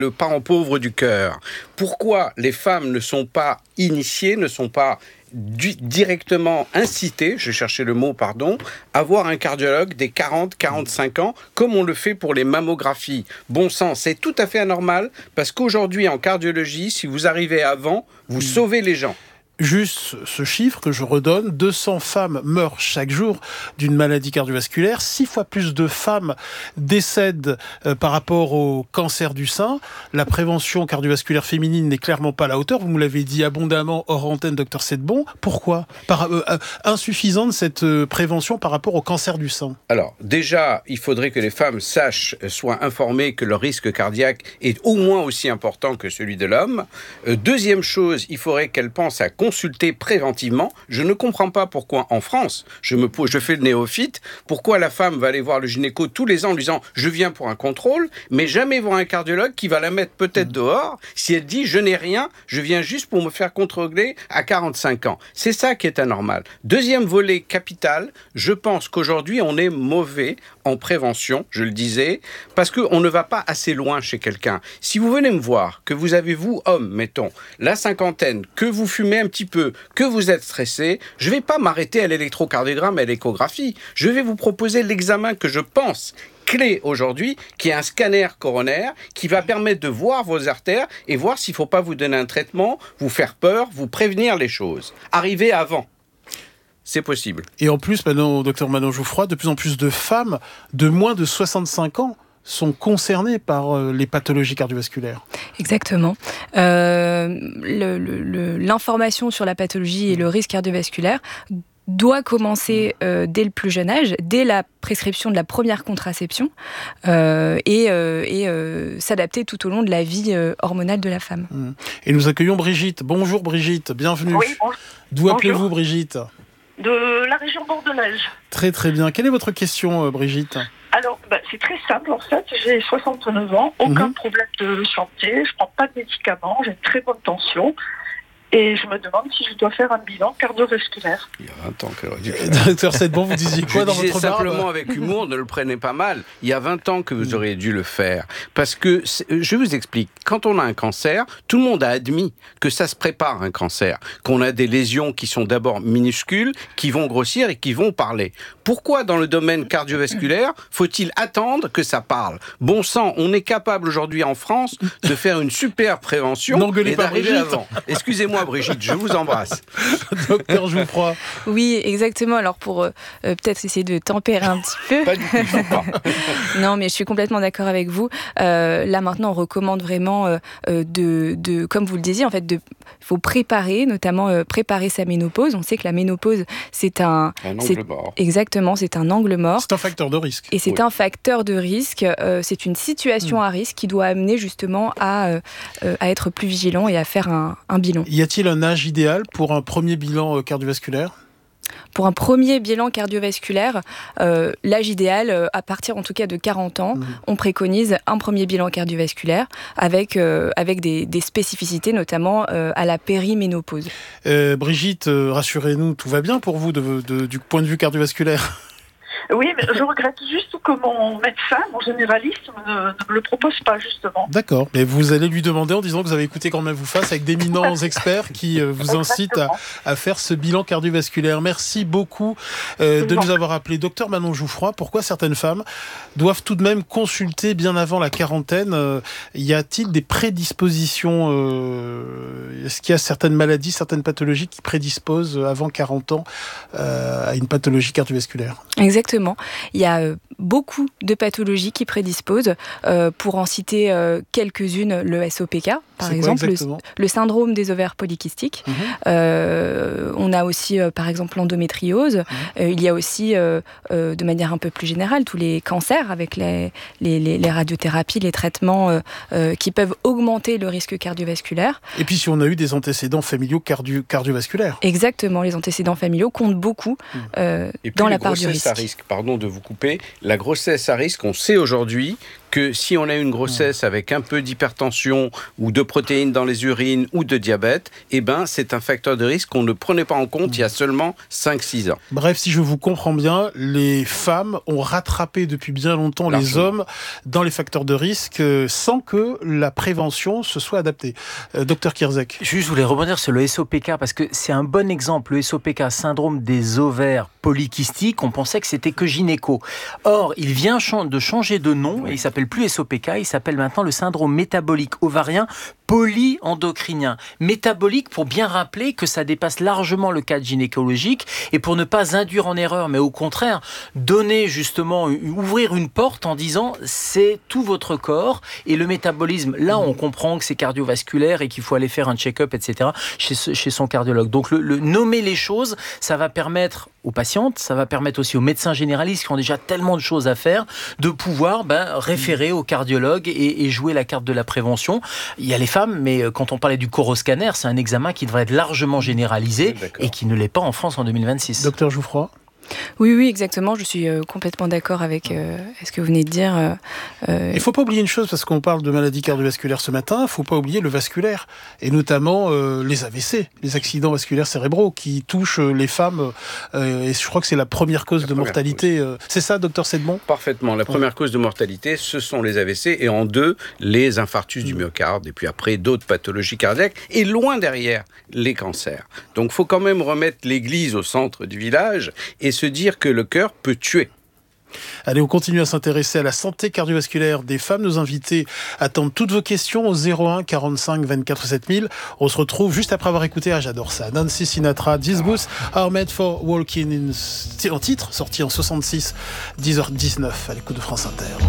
le parent pauvre du cœur. Pourquoi les femmes ne sont pas initiées, ne sont pas directement incitées, je cherchais le mot, à voir un cardiologue dès 40-45 ans, comme on le fait pour les mammographies. Bon sang, c'est tout à fait anormal, parce qu'aujourd'hui, en cardiologie, si vous arrivez avant, vous sauvez les gens. Juste ce chiffre que je redonne, 200 femmes meurent chaque jour d'une maladie cardiovasculaire, 6 fois plus de femmes décèdent par rapport au cancer du sein. La prévention cardiovasculaire féminine n'est clairement pas à la hauteur, vous me l'avez dit abondamment hors antenne, Dr Sedbon. Pourquoi insuffisante cette prévention par rapport au cancer du sein? Alors, déjà, il faudrait que les femmes soient informées que leur risque cardiaque est au moins aussi important que celui de l'homme. Deuxième chose, il faudrait qu'elles pensent à consulter préventivement. Je ne comprends pas pourquoi en France, je fais le néophyte, pourquoi la femme va aller voir le gynéco tous les ans en lui disant « je viens pour un contrôle », mais jamais voir un cardiologue qui va la mettre peut-être dehors si elle dit « je n'ai rien, je viens juste pour me faire contrôler à 45 ans ». C'est ça qui est anormal. Deuxième volet capital, je pense qu'aujourd'hui on est mauvais en prévention, je le disais, parce qu'on ne va pas assez loin chez quelqu'un. Si vous venez me voir, que vous avez, vous, homme, mettons, la cinquantaine, que vous fumez un petit peu, que vous êtes stressé, je ne vais pas m'arrêter à l'électrocardiogramme et à l'échographie. Je vais vous proposer l'examen que je pense clé aujourd'hui, qui est un scanner coronaire, qui va permettre de voir vos artères et voir s'il ne faut pas vous donner un traitement, vous faire peur, vous prévenir les choses. Arriver avant. C'est possible. Et en plus, docteur Manon Jouffroy, de plus en plus de femmes de moins de 65 ans sont concernées par les pathologies cardiovasculaires. Exactement. L'information sur la pathologie et le risque cardiovasculaire doit commencer dès le plus jeune âge, dès la prescription de la première contraception et s'adapter tout au long de la vie hormonale de la femme. Et nous accueillons Brigitte. Bonjour Brigitte, bienvenue. Oui, bonjour. D'où appelez-vous Brigitte? De la région bordelaise. Très très bien. Quelle est votre question Brigitte? Alors, c'est très simple en fait. J'ai 69 ans, aucun problème de santé, je prends pas de médicaments, j'ai une très bonne tension. Et je me demande si je dois faire un bilan cardiovasculaire. Il y a 20 ans qu'elle aurait dû faire. Docteur Sedbon, vous disiez quoi dans votre barbe? Je disais simplement avec humour, ne le prenez pas mal. Il y a 20 ans que vous auriez dû le faire. Parce que, je vous explique, quand on a un cancer, tout le monde a admis que ça se prépare un cancer. Qu'on a des lésions qui sont d'abord minuscules, qui vont grossir et qui vont parler. Pourquoi dans le domaine cardiovasculaire faut-il attendre que ça parle? Bon sang, on est capable aujourd'hui en France de faire une super prévention et d'arriver avant. Excusez-moi Brigitte, je vous embrasse. Docteur Jouffroy. Oui, exactement. Alors pour peut-être essayer de tempérer un petit peu. Pas du tout, je pas. Non, mais je suis complètement d'accord avec vous. Là maintenant, on recommande vraiment comme vous le disiez, en fait, il faut préparer, notamment préparer sa ménopause. On sait que la ménopause, c'est un angle mort. Exactement, c'est un angle mort. C'est un facteur de risque. Et c'est un facteur de risque. C'est une situation à risque qui doit amener justement à être plus vigilant et à faire un bilan. Y a-t-il un âge idéal pour un premier bilan cardiovasculaire? Pour un premier bilan cardiovasculaire, l'âge idéal, à partir en tout cas de 40 ans, on préconise un premier bilan cardiovasculaire avec des spécificités, notamment à la périménopause. Brigitte, rassurez-nous, tout va bien pour vous du point de vue cardiovasculaire? Oui, mais je regrette juste que mon médecin, mon généraliste, ne me le propose pas, justement. D'accord. Mais vous allez lui demander en disant que vous avez écouté Quand même vous fasse avec d'éminents experts qui vous incitent à faire ce bilan cardiovasculaire. Merci beaucoup de nous avoir appelés. Docteur Manon Jouffroy, pourquoi certaines femmes doivent tout de même consulter bien avant la quarantaine? Y a-t-il des prédispositions? Est-ce qu'il y a certaines maladies, certaines pathologies qui prédisposent avant 40 ans à une pathologie cardiovasculaire? Exactement. Il y a beaucoup de pathologies qui prédisposent. Pour en citer quelques-unes, le SOPK, par exemple, le syndrome des ovaires polykystiques. On a aussi, par exemple, l'endométriose. Il y a aussi, de manière un peu plus générale, tous les cancers avec les radiothérapies, les traitements qui peuvent augmenter le risque cardiovasculaire. Et puis si on a eu des antécédents familiaux cardiovasculaires. Exactement, les antécédents familiaux comptent beaucoup dans la part du risque. Pardon de vous couper, la grossesse à risque, on sait aujourd'hui que si on a une grossesse avec un peu d'hypertension ou de protéines dans les urines ou de diabète, eh ben, c'est un facteur de risque qu'on ne prenait pas en compte il y a seulement 5-6 ans. Bref, si je vous comprends bien, les femmes ont rattrapé depuis bien longtemps les hommes dans les facteurs de risque sans que la prévention se soit adaptée. Docteur Kierzek. Juste, je voulais rebondir sur le SOPK parce que c'est un bon exemple. Le SOPK, syndrome des ovaires polykystiques, on pensait que c'était que gynéco. Or, il vient de changer de nom et il s'appelle plus SOPK, il s'appelle maintenant le syndrome métabolique ovarien polyendocrinien. Métabolique pour bien rappeler que ça dépasse largement le cadre gynécologique et pour ne pas induire en erreur, mais au contraire, donner justement, ouvrir une porte en disant c'est tout votre corps et le métabolisme, là on comprend que c'est cardiovasculaire et qu'il faut aller faire un check-up, etc. chez son cardiologue. Donc le nommer les choses, ça va permettre aux patientes, ça va permettre aussi aux médecins généralistes qui ont déjà tellement de choses à faire, de pouvoir référer au cardiologue et jouer la carte de la prévention. Il y a les femmes, mais quand on parlait du coroscanner, c'est un examen qui devrait être largement généralisé et qui ne l'est pas en France en 2026. Docteur Jouffroy. Oui, exactement. Je suis complètement d'accord avec ce que vous venez de dire. Il ne faut pas oublier une chose, parce qu'on parle de maladies cardiovasculaires ce matin, il ne faut pas oublier le vasculaire, et notamment les AVC, les accidents vasculaires cérébraux, qui touchent les femmes, et je crois que c'est la première cause de mortalité. C'est ça, docteur Sedmon ? Parfaitement. La première cause de mortalité, ce sont les AVC, et en deux, les infarctus du myocarde, et puis après, d'autres pathologies cardiaques, et loin derrière, les cancers. Donc, il faut quand même remettre l'église au centre du village, et se dire que le cœur peut tuer. Allez, on continue à s'intéresser à la santé cardiovasculaire des femmes. Nos invités attendent toutes vos questions au 01 45 24 7000. On se retrouve juste après avoir écouté, j'adore ça, Nancy Sinatra, These Boots Are Made for Walking, en titre, sorti en 66, 10h19 à l'écoute de France Inter.